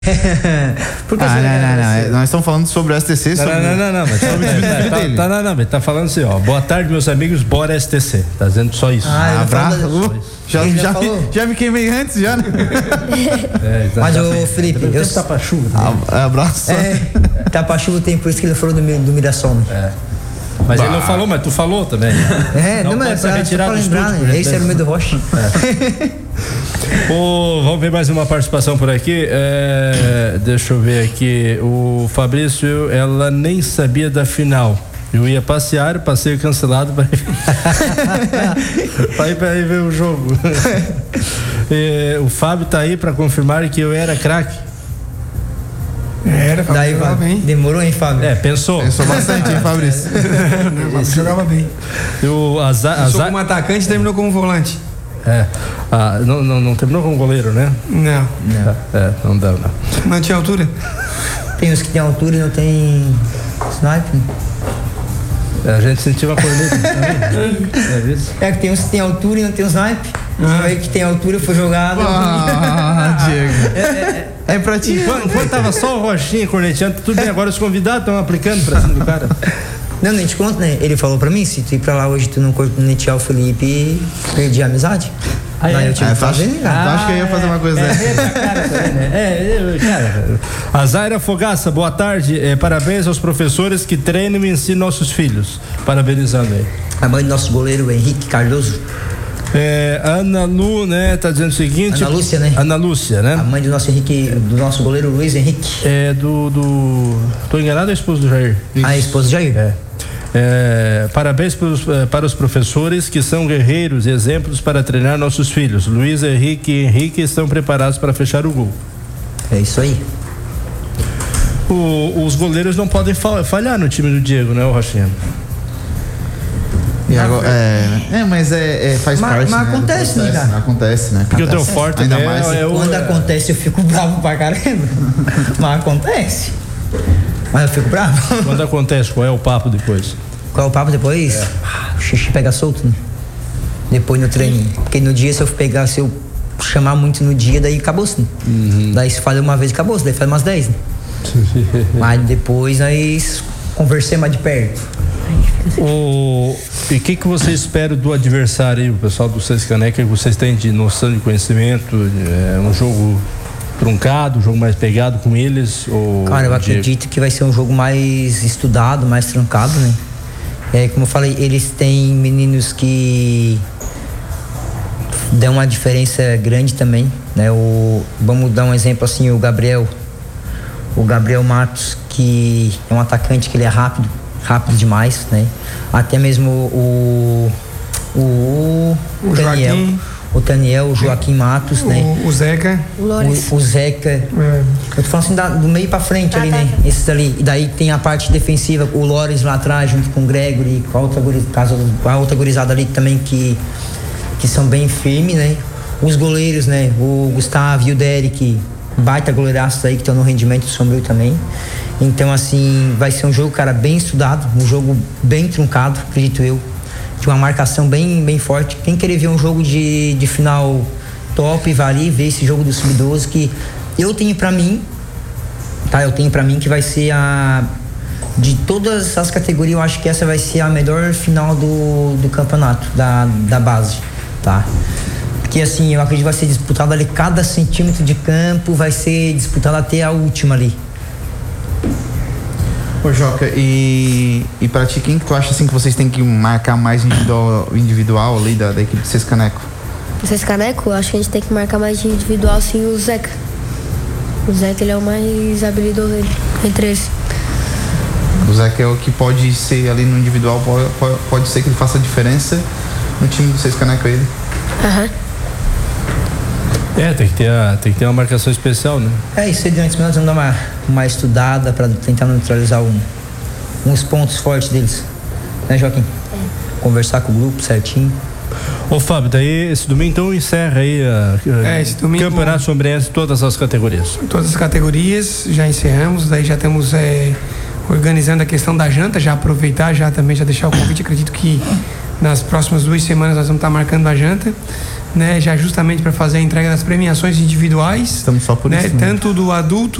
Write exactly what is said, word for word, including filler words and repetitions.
Porque ah, assim, não, não, não, não. Nós estamos falando sobre o S T C. Não, sobre... não, não, não, mas tá, tá, tá, não, não, mas tá falando assim, ó. Boa tarde, meus amigos, bora S T C. Tá dizendo só isso. Ah, Abraço. falando... Já, já, já, já, me, já me queimei antes, já, né? É, mas, ô Felipe, eu tá pra chuva. Ah, abraço. É, tá pra chuva tem, por isso que ele falou do, do Mirassol, né? É. Mas bah. Ele não falou, mas tu falou também. É, não, não mas é pra, retirar pra do lembrar, estúdio, né? Esse era o meio do Rocha. É. Oh, vamos ver mais uma participação por aqui. É, deixa eu ver aqui. O Fabrício, ela nem sabia da final. Eu ia passear, passeio cancelado para ir para ir ver o jogo. É, o Fábio tá aí para confirmar que eu era craque. Era, Fábio. Daí, jogava bem. Demorou, hein, Fábio? É, pensou. Pensou bastante, hein, Fabrício? Não, Fábio jogava bem. O azar, Começou azar... como atacante e terminou como volante. É, ah, não, não, não terminou como goleiro, né? Não. Não. É, não dá, não. Não tinha altura? Tem uns que tem altura e não tem sniper. É, a gente sentiu uma corneta. É isso? É que tem uns que tem altura e não tem sniper. Ah. Aí que tem altura foi jogado. Ah, Diego. É, é, é pra ti. Enquanto, enquanto tava só o Rochinha corneteando, tudo bem, agora os convidados estão aplicando pra cima do cara. Não, nem te conto, né? Ele falou pra mim, se tu ir pra lá hoje tu não cornetear o Felipe, perdi a amizade. Ah, é? Aí eu tive ah, que fazer, né? Ah, acho que eu ia fazer uma coisa é, dessa. É, cara, né? é, cara. A Zaira Fogaça, boa tarde. É, parabéns aos professores que treinam e ensinam nossos filhos. Parabenizando aí. A mãe do nosso goleiro, Henrique Cardoso. É, Ana Lu, né, tá dizendo o seguinte. Ana Lúcia, né? Ana Lúcia, né? A mãe do nosso Henrique, do nosso goleiro Luiz Henrique. É do. do... Tô enganado, é a esposa do Jair. A esposa do Jair? É. É, parabéns pros, para os professores que são guerreiros e exemplos para treinar nossos filhos. Luiz Henrique e Henrique estão preparados para fechar o gol. É isso aí. O, os goleiros não podem falhar no time do Diego, né, o Rochinha? E agora, é, é, mas é, é faz mas, parte. Mas né, acontece, né, cara? Acontece, né? Porque acontece. O teu forte ainda é, mais. É o, quando é... acontece, eu fico bravo pra caramba. Mas acontece. Mas eu fico bravo. Quando acontece, qual é o papo depois? Qual é o papo depois? É. Ah, o xixi pega solto, né? Depois no treininho. Porque no dia, se eu pegar, se eu chamar muito no dia, daí acabou-se. Né? Uhum. Daí se falha uma vez, acabou-se. Daí faz umas dez, né? Mas depois nós conversemos mais de perto. O... E o que, que você espera do adversário aí, o pessoal do Seis Caneca, que vocês têm de noção de conhecimento? É um jogo truncado, um jogo mais pegado com eles? Ou cara, eu acredito que vai ser um jogo mais estudado, mais trancado, né? É, como eu falei, eles têm meninos que dão uma diferença grande também, né? O, vamos dar um exemplo assim, o Gabriel, o Gabriel Matos, que é um atacante que ele é rápido, rápido demais, né? Até mesmo o o, o, o Daniel, Joaquim. o Daniel, o Joaquim Matos, o, né? O Zeca. O, o Zeca. É. Eu tô falando assim da, do meio pra frente ah, ali, tá. né? Esses ali. E daí tem a parte defensiva, o Lores lá atrás, junto com o Gregory, com a outra, a outra gurizada ali também que, que são bem firmes, né? Os goleiros, né? O Gustavo e o Derek, baita goleiraços aí que estão no rendimento sombrio também. Então, assim, vai ser um jogo, cara, bem estudado, um jogo bem truncado, acredito eu. De uma marcação bem, bem forte. Quem querer ver um jogo de, de final top, vai ali ver esse jogo do sub doze, que eu tenho pra mim, tá? Eu tenho pra mim que vai ser a... De todas as categorias, eu acho que essa vai ser a melhor final do, do campeonato, da, da base, tá? Porque, assim, eu acredito que vai ser disputado ali, cada centímetro de campo vai ser disputado até a última ali. Ô Joca, e, e pra ti, quem que tu acha assim que vocês têm que marcar mais individual, individual ali da, da equipe de Seis Caneco? Seis Caneco, acho que a gente tem que marcar mais de individual sim o Zeca. O Zeca, ele é o mais habilidoso entre eles. O Zeca é o que pode ser ali no individual, pode, pode, pode ser que ele faça a diferença no time do Seis Caneco, ele. Aham. Uhum. É, tem que ter, a, tem que ter uma marcação especial, né? É, isso aí, antes mesmo, vamos dar uma, uma estudada para tentar neutralizar um, uns pontos fortes deles. Né, Joaquim? É. Conversar com o grupo certinho. Ô, Fábio, daí esse domingo então encerra aí a, a é, esse domingo, Campeonato Sombrense, todas as categorias. Todas as categorias, já encerramos, daí já estamos é, organizando a questão da janta, já aproveitar, já também já deixar o convite, acredito que nas próximas duas semanas nós vamos estar marcando a janta, né? Já justamente para fazer a entrega das premiações individuais. Estamos só por né? isso. Né? Tanto do adulto